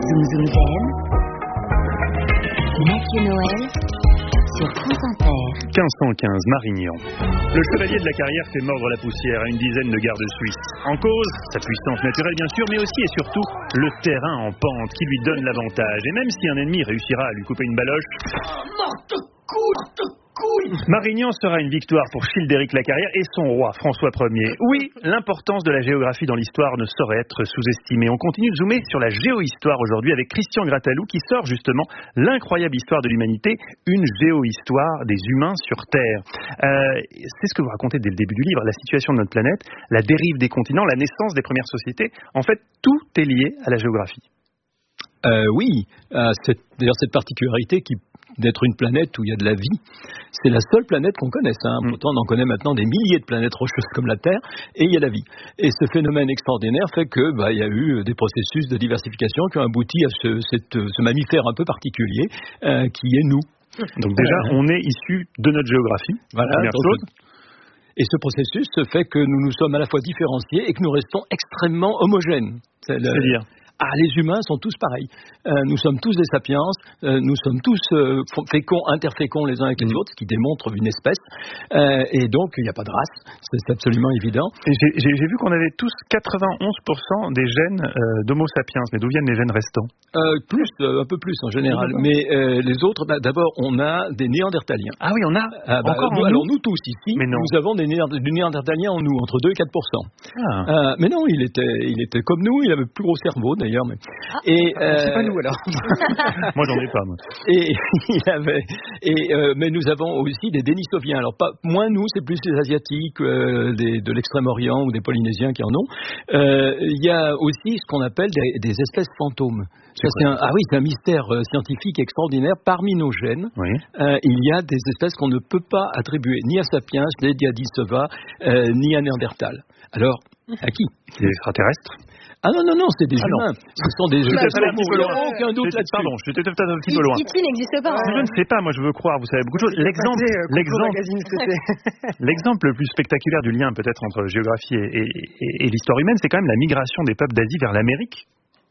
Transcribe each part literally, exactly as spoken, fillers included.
Zoom Zoom Zen, Mathieu Noël sur France Inter. quinze cent quinze, Marignan. Le chevalier de la carrière fait mordre la poussière à une dizaine de gardes suisses. En cause, sa puissance naturelle bien sûr, mais aussi et surtout le terrain en pente qui lui donne l'avantage. Et même si un ennemi réussira à lui couper une baloche... Morte couille, Marignan sera une victoire pour Childéric Lacarrière et son roi, François Ier. Oui, l'importance de la géographie dans l'histoire ne saurait être sous-estimée. On continue de zoomer sur la géohistoire aujourd'hui avec Christian Grattalou qui sort justement l'incroyable histoire de l'humanité, une géohistoire des humains sur Terre. Euh, c'est ce que vous racontez dès le début du livre, la situation de notre planète, la dérive des continents, la naissance des premières sociétés. En fait, tout est lié à la géographie. Euh, oui, euh, c'est d'ailleurs cette particularité qui d'être une planète où il y a de la vie. C'est la seule planète qu'on connaisse. Hein. Mmh. Pourtant, on en connaît maintenant des milliers de planètes rocheuses comme la Terre, et il y a la vie. Et ce phénomène extraordinaire fait que bah, il y a eu des processus de diversification qui ont abouti à ce, cette, ce mammifère un peu particulier euh, qui est nous. Donc déjà, euh, on est issu de notre géographie. Voilà. Première donc, chose. Et ce processus fait que nous nous sommes à la fois différenciés et que nous restons extrêmement homogènes. C'est le... C'est-à-dire ? Ah, les humains sont tous pareils. Euh, nous sommes tous des sapiens, euh, nous sommes tous euh, féconds, interféconds les uns avec les mmh. autres, ce qui démontre une espèce. Euh, et donc, il n'y a pas de race, c'est absolument évident. Et j'ai, j'ai, j'ai vu qu'on avait tous quatre-vingt-onze pour cent des gènes euh, d'Homo sapiens, mais d'où viennent les gènes restants ? euh, Plus, euh, un peu plus en général. Mmh. Mais euh, les autres, bah, d'abord, on a des Néandertaliens. Ah oui, on a ah, bah, encore nous, en Alors nous, nous tous ici, mais non. nous avons des Néander- du Néandertalien en nous, entre deux et quatre pour cent. Ah. Euh, mais non, il était, il était comme nous, il avait plus gros cerveau d'ailleurs. Mais... Ah. Et, euh, c'est pas nous alors. Moi j'en ai pas. Moi. Et il avait. Et euh, mais nous avons aussi des Denisoviens. Alors pas moins nous, c'est plus les Asiatiques, euh, des, de l'Extrême-Orient ou des Polynésiens qui en ont. Euh, il y a aussi ce qu'on appelle des, des espèces fantômes. Ça, c'est un, ah oui, c'est un mystère euh, scientifique extraordinaire. Parmi nos gènes, oui. euh, il y a des espèces qu'on ne peut pas attribuer ni à Sapiens, ni à Denisova, euh, ni à Néandertal. Alors, à qui ? Des extraterrestres ? Ah non, non, non, c'est des ah humains. Non. Ce sont des humains. Il n'y a aucun doute là-dessus. Pardon, je suis peut-être un petit peu loin. E T n'existe pas. Je ne sais pas, moi je veux croire, vous savez beaucoup de choses. L'exemple, passé, euh, l'exemple, magazine, l'exemple le plus spectaculaire du lien peut-être entre géographie et, et, et, et l'histoire humaine, c'est quand même la migration des peuples d'Asie vers l'Amérique.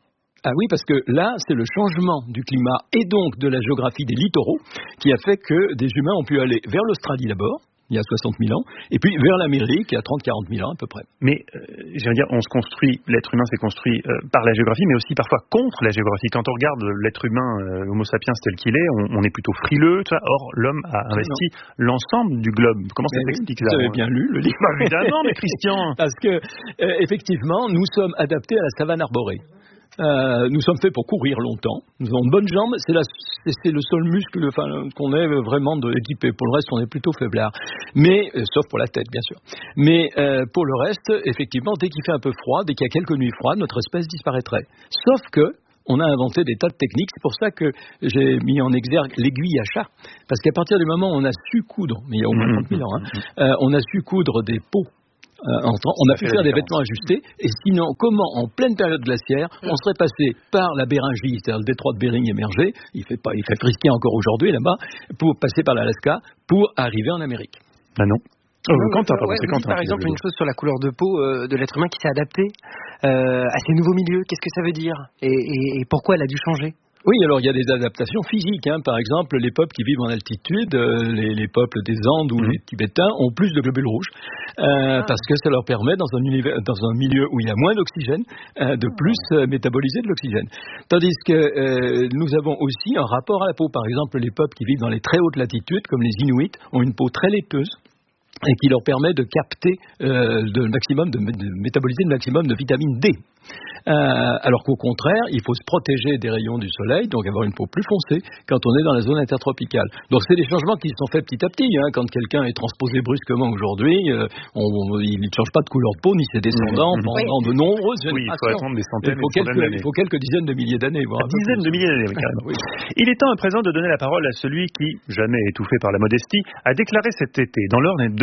Ah oui, parce que là, c'est le changement du climat et donc de la géographie des littoraux qui a fait que des humains ont pu aller vers l'Australie d'abord, il y a soixante mille ans, et puis vers l'Amérique, il y a trente à quarante mille ans à peu près. Mais, euh, j'allais dire, on se construit, l'être humain s'est construit euh, par la géographie, mais aussi parfois contre la géographie. Quand on regarde l'être humain, euh, Homo sapiens tel qu'il est, on, on est plutôt frileux, tu vois. Or, l'homme a investi non. l'ensemble du globe. Comment ça s'explique ça ? Vous avez bien lu le livre. Bah, évidemment, mais Christian. Parce que, euh, effectivement, nous sommes adaptés à la savane arborée. Euh, nous sommes faits pour courir longtemps. Nous avons de bonnes jambes. C'est, la, c'est, c'est le seul muscle enfin, qu'on est vraiment de, équipé. Pour le reste, on est plutôt faiblard. Mais, euh, sauf pour la tête, bien sûr. Mais euh, pour le reste, effectivement, dès qu'il fait un peu froid, dès qu'il y a quelques nuits froides, notre espèce disparaîtrait. Sauf que on a inventé des tas de techniques. C'est pour ça que j'ai mis en exergue l'aiguille à chat. Parce qu'à partir du moment où on a su coudre, mais il y a au moins trente mille ans, hein, euh, on a su coudre des peaux. Euh, on a pu faire des vêtements ajustés, et sinon, comment en pleine période glaciaire, on serait passé par la Béringie, c'est-à-dire le détroit de Bering émergé, il fait pas, il fait frisquer encore aujourd'hui là-bas, pour passer par l'Alaska, pour arriver en Amérique. Ah non. Oh, non, Quentin, ouais, c'est Quentin, par exemple, une chose sur la couleur de peau euh, de l'être humain qui s'est adapté euh, à ces nouveaux milieux. Qu'est-ce que ça veut dire et, et, et pourquoi elle a dû changer ? Oui, alors il y a des adaptations physiques. Hein. Par exemple, les peuples qui vivent en altitude, euh, les, les peuples des Andes ou mmh. les Tibétains ont plus de globules rouges euh, ah. parce que ça leur permet, dans un, univers, dans un milieu où il y a moins d'oxygène, euh, de plus euh, métaboliser de l'oxygène. Tandis que euh, nous avons aussi un rapport à la peau. Par exemple, les peuples qui vivent dans les très hautes latitudes, comme les Inuits, ont une peau très laiteuse et qui leur permet de capter euh, de maximum, de, de métaboliser le maximum de vitamine D. Euh, alors qu'au contraire, il faut se protéger des rayons du soleil, donc avoir une peau plus foncée quand on est dans la zone intertropicale. Donc c'est des changements qui sont faits petit à petit. Hein. Quand quelqu'un est transposé brusquement aujourd'hui, euh, on, il ne change pas de couleur de peau ni ses descendants mmh. pendant oui. de nombreuses générations. Oui, il faut attendre des centaines, il faut, quelques, quelques, il faut quelques dizaines de milliers d'années. Voire dizaines de milliers d'années, carrément. Oui. Il est temps à présent de donner la parole à celui qui, jamais étouffé par la modestie, a déclaré cet été dans l'Orne Hebdo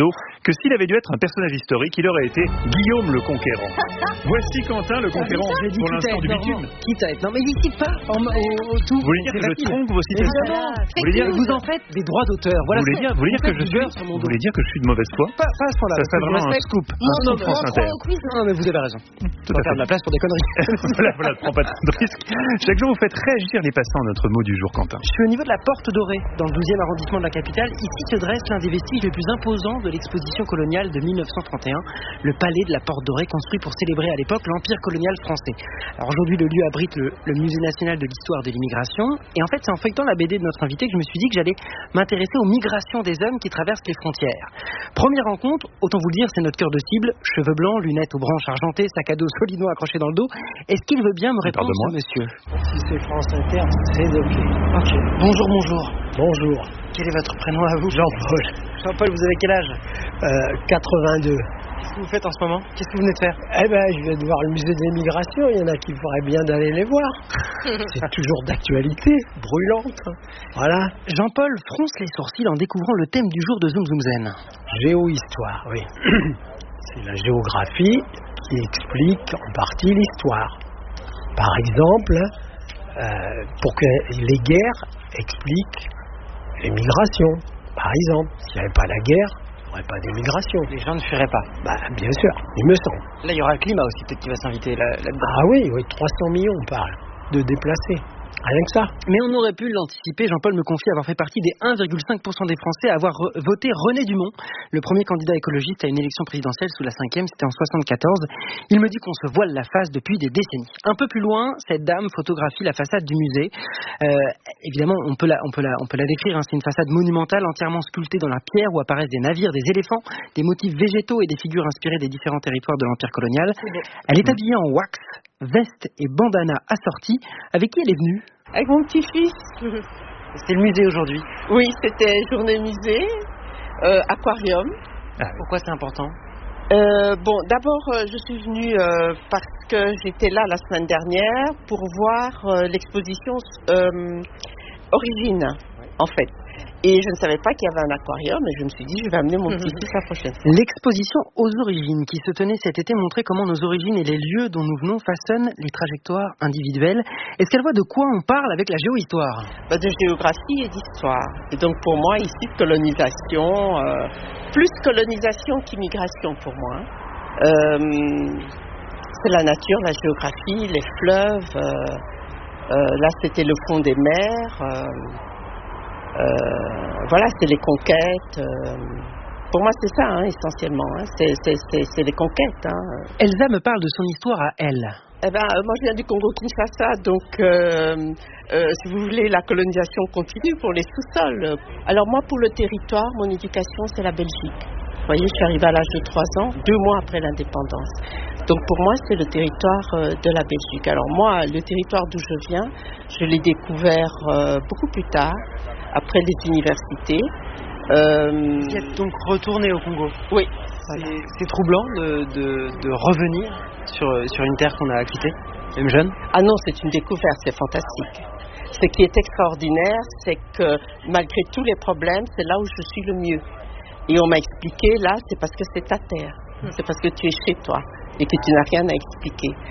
dos que s'il avait dû être un personnage historique, il aurait été Guillaume le Conquérant. Voici Quentin le Conquérant, pour l'instant du bitume. Quitte à être... Non mais il cite pas en, au, au tout. Vous voulez dire que je tronque vos citations? Vous voulez dire vous en faites des droits d'auteur. Voilà. Vous voulez dire, vous voulez dire que je suis, vous voulez dire que je suis de mauvaise foi? Pas, pas à ce point-là. Ça serait vraiment un scoop. Non, un non, scoop France Inter. non, mais vous avez raison. Tout à faire fait. de la place pour des conneries. voilà, voilà, prends pas de risque. Chaque jour, vous faites réagir les passants à notre mot du jour, Quentin. Je suis au niveau de la Porte Dorée, dans le douzième arrondissement de la capitale. Ici se dresse l'un des vestiges les plus imposants de l'exposition coloniale de mille neuf cent trente et un, le palais de la Porte Dorée, construit pour célébrer à l'époque l'Empire colonial français. Alors aujourd'hui, le lieu abrite le, le Musée national de l'histoire de l'immigration. Et en fait, c'est en feuilletant la B D de notre invité que je me suis dit que j'allais m'intéresser aux migrations des hommes qui traversent les frontières. Première rencontre, autant vous le dire, c'est notre cœur de cible, cheveux blancs, lunettes aux branches argentées, sac à dos solidement accroché dans le dos. Est-ce qu'il veut bien me répondre, ce monsieur? Si c'est France Inter, c'est OK. Ok. Bonjour, bonjour. Bonjour. Quel est votre prénom à vous? Jean-Paul. Jean-Paul, vous avez quel âge? Euh, quatre-vingt-deux. Qu'est-ce que vous faites en ce moment? Qu'est-ce que vous venez de faire? Eh ben, je viens de voir le musée de l'immigration. Il y en a qui feraient bien d'aller les voir. C'est toujours d'actualité, brûlante. Voilà. Jean-Paul fronce les sourcils en découvrant le thème du jour de Zoom Zoom Zen. Géohistoire, oui. C'est la géographie qui explique en partie l'histoire. Par exemple, euh, pour que les guerres expliquent les migrations. Par exemple, s'il n'y avait pas la guerre, il n'y aurait pas d'émigration. Les gens ne fuiraient pas. Bah, bien sûr, il me semble. Là, il y aura le climat aussi, peut-être qu'il va s'inviter là- là-dedans. Ah oui, oui, trois cents millions, on parle, de déplacés. Rien que ça. Mais on aurait pu l'anticiper. Jean-Paul me confie avoir fait partie des un virgule cinq pour cent des Français à avoir re- voté René Dumont, le premier candidat écologiste à une élection présidentielle sous la cinquième, c'était en soixante-quatorze. Il me dit qu'on se voile la face depuis des décennies. Un peu plus loin, cette dame photographie la façade du musée. Euh, évidemment, on peut la, on peut la, on peut la décrire. Hein. C'est une façade monumentale entièrement sculptée dans la pierre où apparaissent des navires, des éléphants, des motifs végétaux et des figures inspirées des différents territoires de l'Empire colonial. Elle est habillée en wax, veste et bandana assortie. Avec qui elle est venue? Avec mon petit-fils. C'est le musée aujourd'hui. Oui, c'était journée musée, euh, aquarium. Ah, Pourquoi c'est important? Euh, bon, d'abord, euh, je suis venue euh, parce que j'étais là la semaine dernière pour voir euh, l'exposition euh, Origine, en fait. Et je ne savais pas qu'il y avait un aquarium, et je me suis dit, je vais amener mon petit-fils la prochaine fois. L'exposition aux origines qui se tenait cet été montrait comment nos origines et les lieux dont nous venons façonnent les trajectoires individuelles. Est-ce qu'elle voit de quoi on parle avec la géohistoire? Bah, de géographie et d'histoire. Et donc pour moi, ici, colonisation, euh, plus colonisation qu'immigration pour moi. Euh, c'est la nature, la géographie, les fleuves. Euh, euh, là, c'était le fond des mers. Euh, Euh, voilà, c'est les conquêtes. Euh, pour moi, c'est ça, hein, essentiellement. Hein, c'est, c'est, c'est, c'est les conquêtes. Hein. Elsa me parle de son histoire à elle. Eh ben, euh, moi, je viens du Congo-Kinshasa, donc, euh, euh, si vous voulez, la colonisation continue pour les sous-sols. Alors moi, pour le territoire, mon éducation, c'est la Belgique. Vous voyez, je suis arrivée à l'âge de trois ans, deux mois après l'indépendance. Donc pour moi, c'est le territoire euh, de la Belgique. Alors moi, le territoire d'où je viens, je l'ai découvert euh, beaucoup plus tard, après les universités. Euh, Vous êtes donc retournée au Congo. oui. C'est, c'est troublant de, de, de revenir sur, sur une terre qu'on a quittée, même jeune. Ah non, c'est une découverte, c'est fantastique. Ce qui est extraordinaire, c'est que malgré tous les problèmes, c'est là où je suis le mieux. Et on m'a expliqué, là, c'est parce que c'est ta terre. C'est parce que tu es chez toi et que tu n'as rien à expliquer.